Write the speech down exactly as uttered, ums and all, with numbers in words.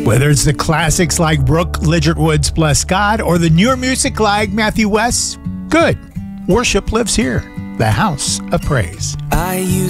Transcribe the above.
Whether it's the classics like Brooke Ligertwood's Bless God or the newer music like Matthew West's, good. Worship lives here, the house of praise. I used